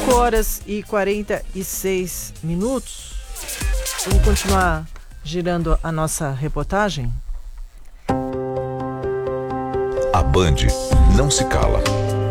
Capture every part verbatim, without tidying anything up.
cinco horas e quarenta e seis minutos. Vamos continuar girando a nossa reportagem. A Band não se cala.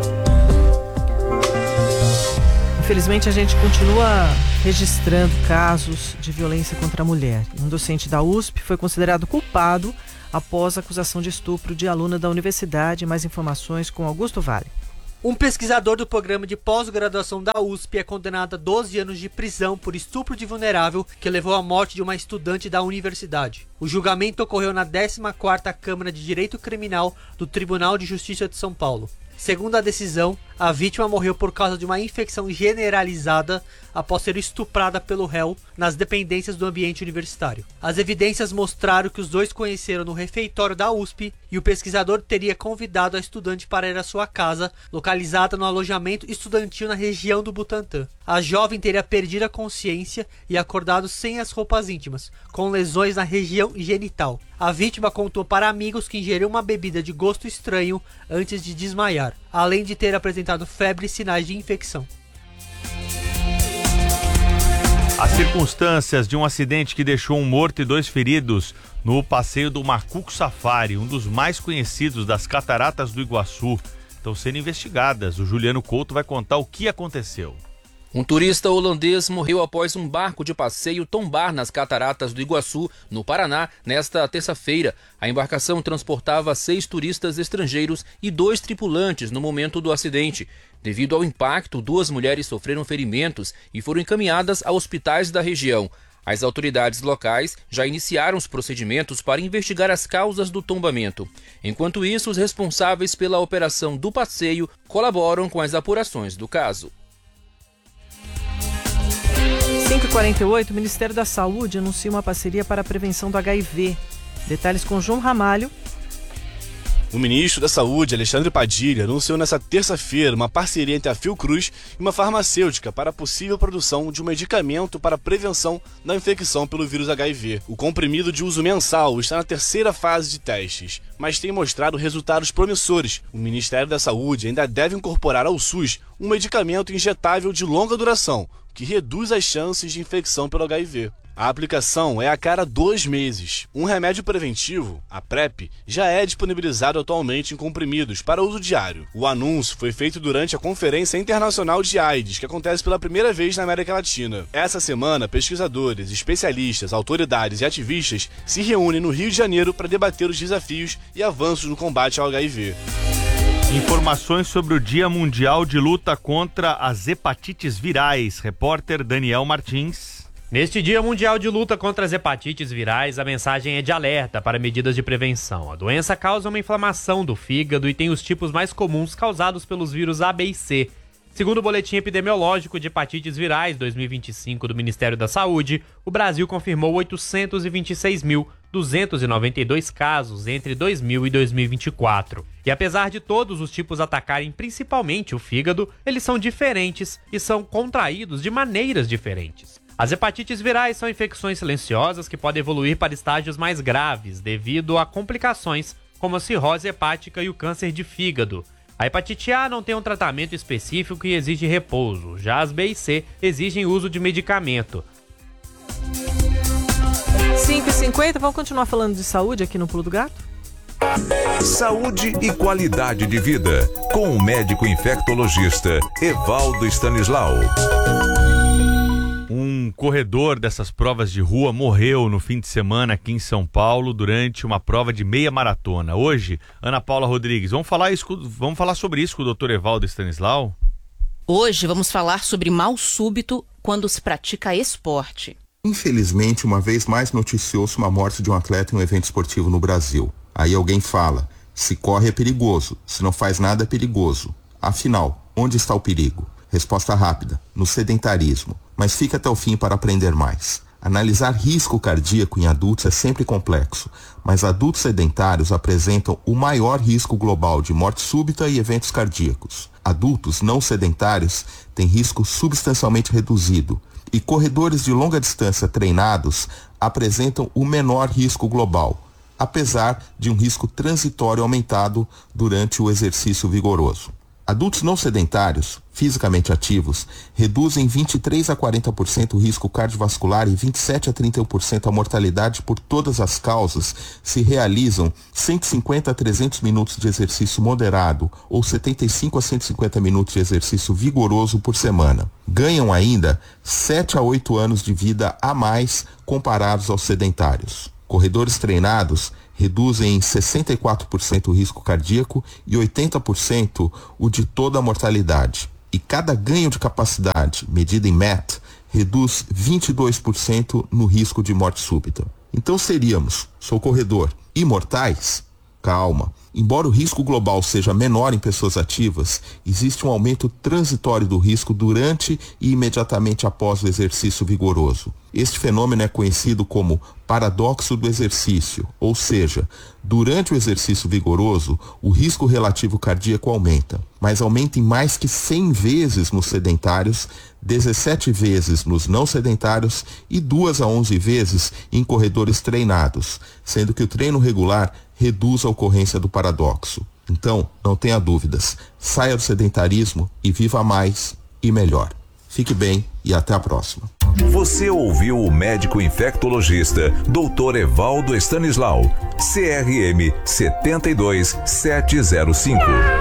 Infelizmente, a gente continua registrando casos de violência contra a mulher. Um docente da U S P foi considerado culpado após a acusação de estupro de aluna da universidade. Mais informações com Augusto Vale. Um pesquisador do programa de pós-graduação da U S P é condenado a doze anos de prisão por estupro de vulnerável que levou à morte de uma estudante da universidade. O julgamento ocorreu na décima quarta Câmara de Direito Criminal do Tribunal de Justiça de São Paulo. Segundo a decisão, a vítima morreu por causa de uma infecção generalizada após ser estuprada pelo réu nas dependências do ambiente universitário. As evidências mostraram que os dois conheceram no refeitório da U S P e o pesquisador teria convidado a estudante para ir à sua casa, localizada no alojamento estudantil na região do Butantã. A jovem teria perdido a consciência e acordado sem as roupas íntimas, com lesões na região genital. A vítima contou para amigos que ingeriu uma bebida de gosto estranho antes de desmaiar, além de ter apresentado febre e sinais de infecção. As circunstâncias de um acidente que deixou um morto e dois feridos no passeio do Macuco Safari, um dos mais conhecidos das Cataratas do Iguaçu, estão sendo investigadas. O Juliano Couto vai contar o que aconteceu. Um turista holandês morreu após um barco de passeio tombar nas Cataratas do Iguaçu, no Paraná, nesta terça-feira. A embarcação transportava seis turistas estrangeiros e dois tripulantes no momento do acidente. Devido ao impacto, duas mulheres sofreram ferimentos e foram encaminhadas a hospitais da região. As autoridades locais já iniciaram os procedimentos para investigar as causas do tombamento. Enquanto isso, os responsáveis pela operação do passeio colaboram com as apurações do caso. cinco e quarenta e oito, o Ministério da Saúde anuncia uma parceria para a prevenção do H I V. Detalhes com João Ramalho. O ministro da Saúde, Alexandre Padilha, anunciou nesta terça-feira uma parceria entre a Fiocruz e uma farmacêutica para a possível produção de um medicamento para a prevenção da infecção pelo vírus H I V. O comprimido de uso mensal está na terceira fase de testes, mas tem mostrado resultados promissores. O Ministério da Saúde ainda deve incorporar ao SUS um medicamento injetável de longa duração, que reduz as chances de infecção pelo H I V. A aplicação é a cada dois meses. Um remédio preventivo, a PrEP, já é disponibilizado atualmente em comprimidos para uso diário. O anúncio foi feito durante a Conferência Internacional de AIDS, que acontece pela primeira vez na América Latina. Essa semana, pesquisadores, especialistas, autoridades e ativistas se reúnem no Rio de Janeiro para debater os desafios e avanços no combate ao H I V. Informações sobre o Dia Mundial de Luta contra as Hepatites Virais. Repórter Daniel Martins. Neste Dia Mundial de Luta contra as Hepatites Virais, a mensagem é de alerta para medidas de prevenção. A doença causa uma inflamação do fígado e tem os tipos mais comuns causados pelos vírus A, B e C. Segundo o Boletim Epidemiológico de Hepatites Virais dois mil e vinte e cinco do Ministério da Saúde, o Brasil confirmou oitocentos e vinte e seis mil duzentos e noventa e dois casos entre dois mil e dois mil e vinte e quatro. E apesar de todos os tipos atacarem principalmente o fígado, eles são diferentes e são contraídos de maneiras diferentes. As hepatites virais são infecções silenciosas que podem evoluir para estágios mais graves devido a complicações como a cirrose hepática e o câncer de fígado. A hepatite A não tem um tratamento específico e exige repouso, já as B e C exigem uso de medicamento. cinco e cinquenta, vamos continuar falando de saúde aqui no Pulo do Gato? Saúde e qualidade de vida, com o médico infectologista Evaldo Stanislau. Um corredor dessas provas de rua morreu no fim de semana aqui em São Paulo durante uma prova de meia maratona. Hoje, Ana Paula Rodrigues, vamos falar, isso, vamos falar sobre isso com o doutor Evaldo Stanislau? Hoje vamos falar sobre mal súbito quando se pratica esporte. Infelizmente, uma vez mais noticiou-se uma morte de um atleta em um evento esportivo no Brasil. Aí alguém fala, se corre é perigoso, se não faz nada é perigoso. Afinal, onde está o perigo? Resposta rápida, no sedentarismo. Mas fica até o fim para aprender mais. Analisar risco cardíaco em adultos é sempre complexo, mas adultos sedentários apresentam o maior risco global de morte súbita e eventos cardíacos. Adultos não sedentários têm risco substancialmente reduzido, e corredores de longa distância treinados apresentam o menor risco global, apesar de um risco transitório aumentado durante o exercício vigoroso. Adultos não sedentários, fisicamente ativos, reduzem vinte e três a quarenta por cento o risco cardiovascular e vinte e sete a trinta e um por cento a mortalidade por todas as causas se realizam cento e cinquenta a trezentos minutos de exercício moderado ou setenta e cinco a cento e cinquenta minutos de exercício vigoroso por semana. Ganham ainda sete a oito anos de vida a mais comparados aos sedentários. Corredores treinados reduzem em sessenta e quatro por cento o risco cardíaco e oitenta por cento o de toda a mortalidade. E cada ganho de capacidade, medida em M E T, reduz vinte e dois por cento no risco de morte súbita. Então seríamos, sou corredor, imortais? Calma. Embora o risco global seja menor em pessoas ativas, existe um aumento transitório do risco durante e imediatamente após o exercício vigoroso. Este fenômeno é conhecido como paradoxo do exercício, ou seja, durante o exercício vigoroso, o risco relativo cardíaco aumenta, mas aumenta em mais que cem vezes nos sedentários, dezessete vezes nos não sedentários e duas a onze vezes em corredores treinados, sendo que o treino regular reduz a ocorrência do paradoxo. Então, não tenha dúvidas, saia do sedentarismo e viva mais e melhor. Fique bem e até a próxima. Você ouviu o médico infectologista doutor Evaldo Stanislau, C R M sete dois sete zero cinco.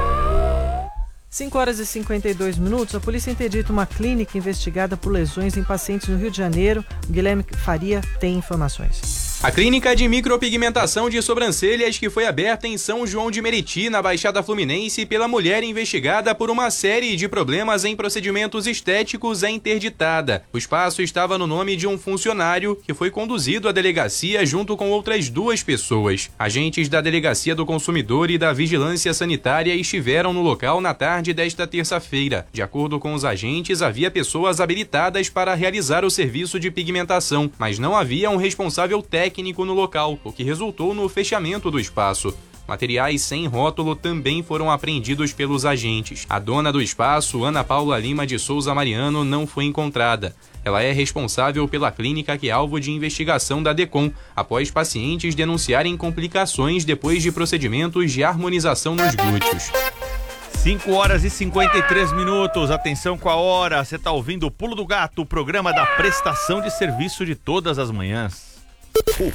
cinco horas e cinquenta e dois minutos, a polícia interdita uma clínica investigada por lesões em pacientes no Rio de Janeiro. O Guilherme Faria tem informações. A clínica de micropigmentação de sobrancelhas que foi aberta em São João de Meriti, na Baixada Fluminense, pela mulher investigada por uma série de problemas em procedimentos estéticos é interditada. O espaço estava no nome de um funcionário que foi conduzido à delegacia junto com outras duas pessoas. Agentes da Delegacia do Consumidor e da Vigilância Sanitária estiveram no local na tarde desta terça-feira. De acordo com os agentes, havia pessoas habilitadas para realizar o serviço de pigmentação, mas não havia um responsável técnico técnico no local, o que resultou no fechamento do espaço. Materiais sem rótulo também foram apreendidos pelos agentes. A dona do espaço, Ana Paula Lima de Souza Mariano, não foi encontrada. Ela é responsável pela clínica que é alvo de investigação da DECOM, após pacientes denunciarem complicações depois de procedimentos de harmonização nos glúteos. cinco horas e cinquenta e três minutos, atenção com a hora, você está ouvindo o Pulo do Gato, o programa da prestação de serviço de todas as manhãs. O